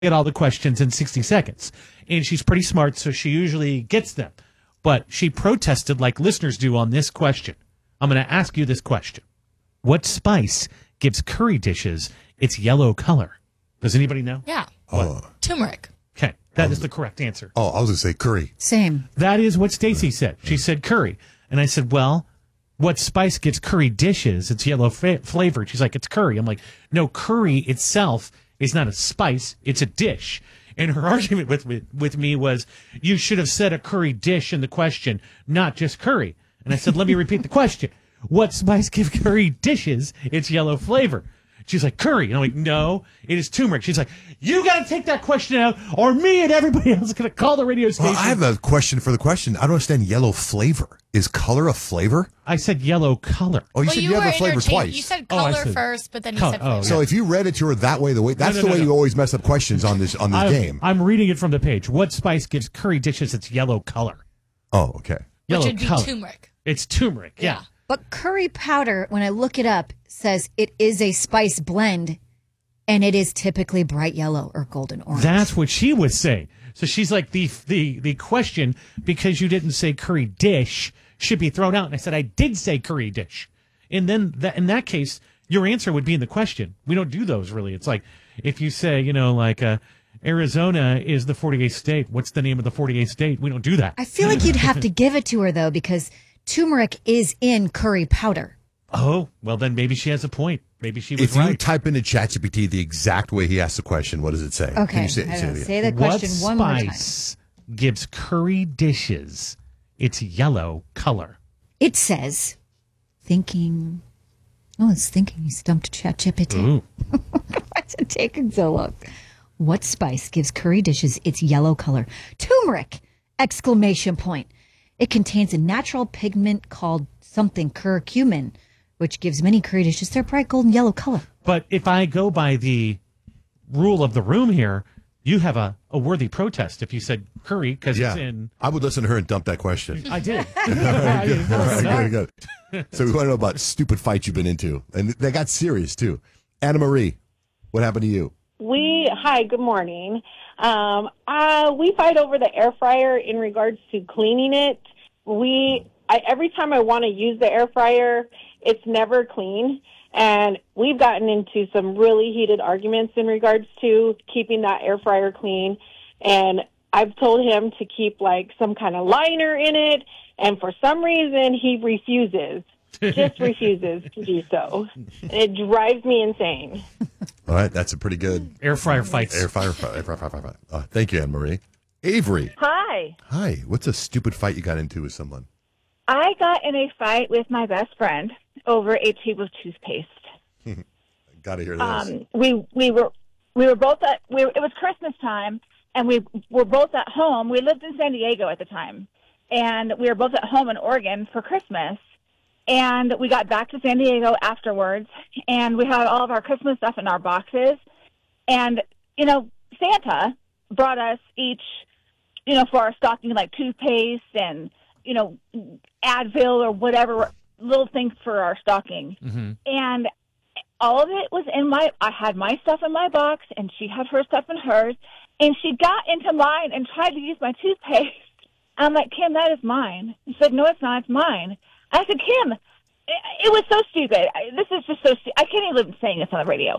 get all the questions in 60 seconds. And she's pretty smart, so she usually gets them. But she protested like listeners do on this question. I'm going to ask you this question. What spice gives curry dishes its yellow color? Does anybody know? Yeah. Turmeric. Okay, that is the correct answer. Oh, I was going to say curry. Same. That is what Stacy said. She said curry. And I said, well, what spice gives curry dishes its yellow flavor? She's like, it's curry. I'm like, no, curry itself is not a spice. It's a dish. And her argument with me was, you should have said a curry dish in the question, not just curry. And I said, let me repeat the question. What spice gives curry dishes its yellow flavor? She's like, curry. And I'm like, no, it is turmeric. She's like, you got to take that question out, or me and everybody else is going to call the radio station. Well, I have a question for the question. I don't understand yellow flavor. Is color a flavor? I said yellow color. Oh, you said yellow flavor twice. You said color first, but then you said flavor. Oh, so if you read it to her that way, that's the way you always mess up questions on this game. I'm reading it from the page. What spice gives curry dishes its yellow color? Oh, okay. Yellow Which would color. be turmeric. It's turmeric, yeah. But curry powder, when I look it up, says it is a spice blend, and it is typically bright yellow or golden orange. That's what she was saying. So she's like, the question, because you didn't say curry dish, should be thrown out. And I said, I did say curry dish. And then in that case, your answer would be in the question. We don't do those really. It's like, if you say, Arizona is the 48th state, what's the name of the 48th state? We don't do that. I feel like you'd have to give it to her, though, because turmeric is in curry powder. Oh, well, then maybe she has a point. Maybe she was right. If you type into ChatGPT the exact way he asked the question, what does it say? Okay, say the question one more time. What spice gives curry dishes its yellow color? It says, thinking. Oh, it's thinking. You stumped ChatGPT. I said, taking so long. What spice gives curry dishes its yellow color? Turmeric! Exclamation point. It contains a natural pigment called something curcumin, which gives many curry dishes their bright golden yellow color. But if I go by the rule of the room here, you have a worthy protest if you said curry because it's in. I would listen to her and dump that question. I did. Very good. So we want to know about stupid fights you've been into. And they got serious, too. Anna Marie, what happened to you? Hi, good morning. We fight over the air fryer in regards to cleaning it. Every time I want to use the air fryer, it's never clean. And we've gotten into some really heated arguments in regards to keeping that air fryer clean. And I've told him to keep some kind of liner in it. And for some reason, he refuses. Just refuses to do so. It drives me insane. All right, that's a pretty good air fryer fight. Air fryer fight. Thank you, Anne Marie. Avery. Hi. Hi. What's a stupid fight you got into with someone? I got in a fight with my best friend over a tube of toothpaste. Got to hear this. We were both it was Christmas time, and we were both at home. We lived in San Diego at the time, and we were both at home in Oregon for Christmas. And we got back to San Diego afterwards, and we had all of our Christmas stuff in our boxes. And, Santa brought us each, for our stocking, like toothpaste and, Advil or whatever little things for our stocking. Mm-hmm. And all of it was I had my stuff in my box, and she had her stuff in hers. And she got into mine and tried to use my toothpaste. I'm like, Kim, that is mine. She said, no, it's not. It's mine. I said, Kim, it was so stupid. This is just so stupid. I can't even live saying this on the radio.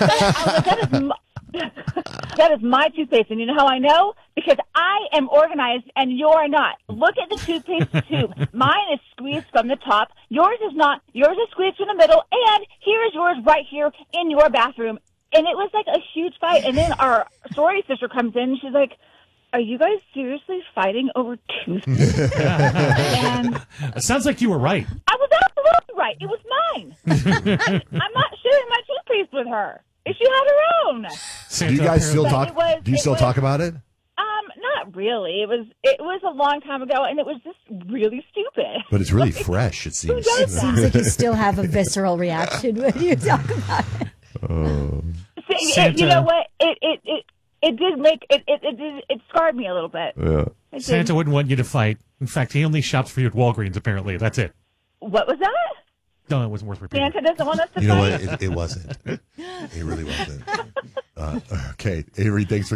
I was like, that is my toothpaste. And you know how I know? Because I am organized and you're not. Look at the toothpaste tube. Mine is squeezed from the top. Yours is not. Yours is squeezed from the middle. And here is yours right here in your bathroom. And it was like a huge fight. And then our sorority sister comes in and she's like, are you guys seriously fighting over toothpaste? And it sounds like you were right. I was absolutely right. It was mine. I'm not sharing my toothpaste with her. She had her own. Do you guys still talk? Do you still talk about it? Not really. It was a long time ago, and it was just really stupid. But it's really fresh. It seems. It seems like you still have a visceral reaction when you talk about it. You know what? It did make it scarred me a little bit. Yeah. Santa wouldn't want you to fight. In fact, he only shops for you at Walgreens. Apparently, that's it. What was that? No, it wasn't worth repeating. Santa doesn't want us to You know fight? what? It wasn't. It really wasn't. Okay, Avery, thanks for